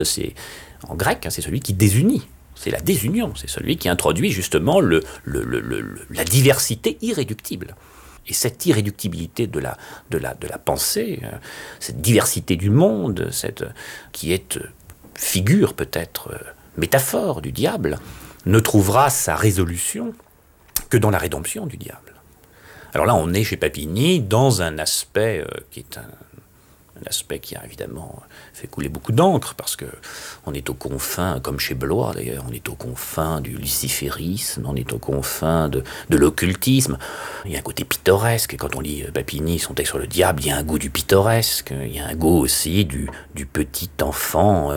C'est, en grec, c'est celui qui désunit. C'est la désunion, c'est celui qui introduit justement la diversité irréductible. Et cette irréductibilité de la pensée, cette diversité du monde, qui est figure peut-être, métaphore du diable, ne trouvera sa résolution que dans la rédemption du diable. Alors là, on est chez Papini dans un aspect qui est un aspect qui a évidemment fait couler beaucoup d'encre, parce que on est aux confins, comme chez Blois d'ailleurs, on est aux confins du luciférisme, on est aux confins de l'occultisme. Il y a un côté pittoresque, et quand on lit Papini, son texte sur le diable, il y a un goût du pittoresque, il y a un goût aussi du petit enfant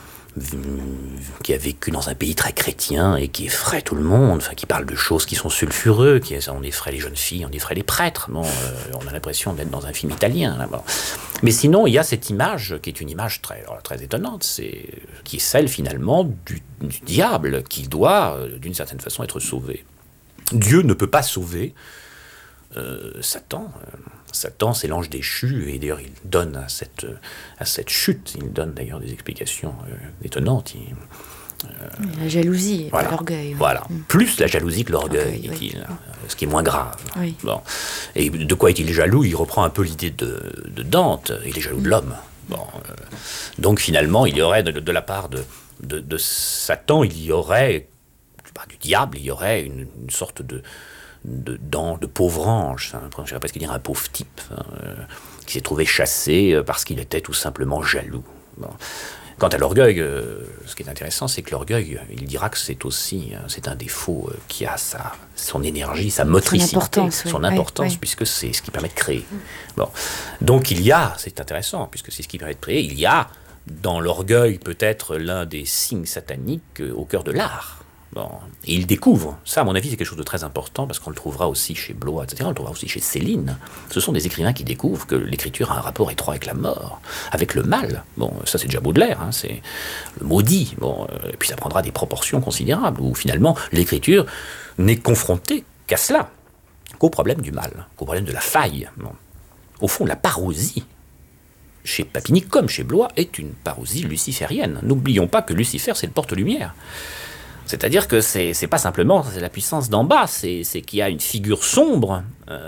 qui a vécu dans un pays très chrétien et qui effraie tout le monde, enfin, qui parle de choses qui sont sulfureuses, on effraie les jeunes filles, on effraie les prêtres. Bon, on a l'impression d'être dans un film italien. Là, bon. Mais sinon, il y a cette image qui est une image très étonnante, qui est celle finalement du diable qui doit, d'une certaine façon, être sauvé. Dieu ne peut pas sauver Satan. Satan, c'est l'ange déchu, et d'ailleurs il donne à cette chute, il donne d'ailleurs des explications étonnantes. La jalousie, voilà, pas l'orgueil. Voilà, plus la jalousie que l'orgueil, dit-il, oui. Ce qui est moins grave. Oui. Bon. Et de quoi est-il jaloux? Il reprend un peu l'idée de Dante, il est jaloux de l'homme. Bon, donc finalement, il y aurait de la part de Satan, il y aurait, du diable, il y aurait une sorte de pauvre ange, je vais presque dire un pauvre type, qui s'est trouvé chassé parce qu'il était tout simplement jaloux. Bon. Quant à l'orgueil, ce qui est intéressant, c'est que l'orgueil, il dira que c'est un défaut qui a son énergie, sa motricité, son importance, puisque c'est ce qui permet de créer. Bon. Donc c'est intéressant, puisque c'est ce qui permet de créer, il y a dans l'orgueil peut-être l'un des signes sataniques au cœur de l'art. Bon. Et il découvre, ça à mon avis c'est quelque chose de très important, parce qu'on le trouvera aussi chez Blois, etc., on le trouvera aussi chez Céline. Ce sont des écrivains qui découvrent que l'écriture a un rapport étroit avec la mort, avec le mal. Bon, ça c'est déjà Baudelaire, c'est le maudit. Bon, et puis ça prendra des proportions considérables, où finalement l'écriture n'est confrontée qu'à cela, qu'au problème du mal, qu'au problème de la faille. Bon. Au fond, la parousie, chez Papini comme chez Blois, est une parousie luciférienne. N'oublions pas que Lucifer c'est le porte-lumière. C'est-à-dire que c'est pas simplement la puissance d'en bas, c'est qu'il y a une figure sombre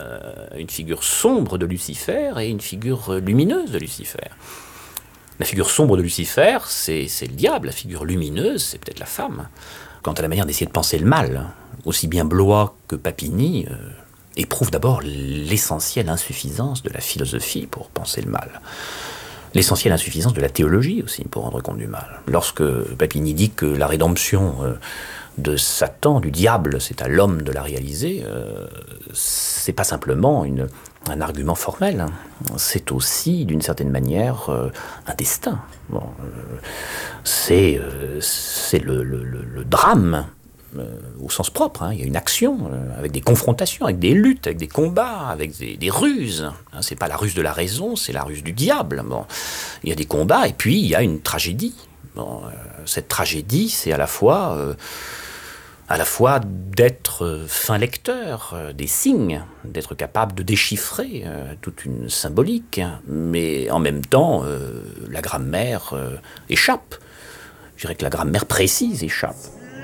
de Lucifer et une figure lumineuse de Lucifer. La figure sombre de Lucifer, c'est le diable, la figure lumineuse, c'est peut-être la femme. Quant à la manière d'essayer de penser le mal, aussi bien Blois que Papini éprouvent d'abord l'essentielle insuffisance de la philosophie pour penser le mal. L'essentielle insuffisance de la théologie aussi, pour rendre compte du mal. Lorsque Papini dit que la rédemption de Satan, du diable, c'est à l'homme de la réaliser, c'est pas simplement un argument formel, c'est aussi, d'une certaine manière, un destin. Bon, c'est le drame, au sens propre, il y a une action, avec des confrontations, avec des luttes, avec des combats, avec des ruses. C'est pas la ruse de la raison, c'est la ruse du diable. Bon, il y a des combats, et puis il y a une tragédie. Bon, cette tragédie, c'est à la fois d'être fin lecteur des signes, d'être capable de déchiffrer toute une symbolique, mais en même temps, la grammaire échappe. Je dirais que la grammaire précise échappe.